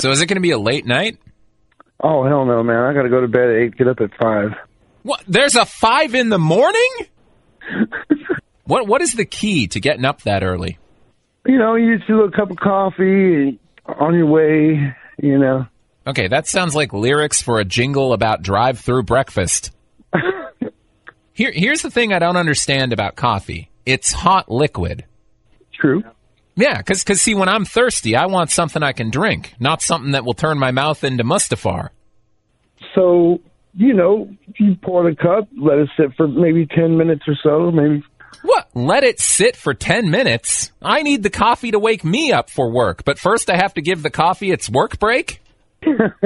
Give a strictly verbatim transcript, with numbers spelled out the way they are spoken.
So is it going to be a late night? Oh, hell no, man. I got to go to bed at eight, get up at five. What? There's a five in the morning? What What is the key to getting up that early? You know, you just do a little cup of coffee on your way, you know. Okay, that sounds like lyrics for a jingle about drive-through breakfast. Here, Here's the thing I don't understand about coffee. It's hot liquid. True. Yeah, because, cause, see, when I'm thirsty, I want something I can drink, not something that will turn my mouth into Mustafar. So, you know, you pour the cup, let it sit for maybe ten minutes or so, maybe. What? Let it sit for ten minutes? I need the coffee to wake me up for work, but first I have to give the coffee its work break?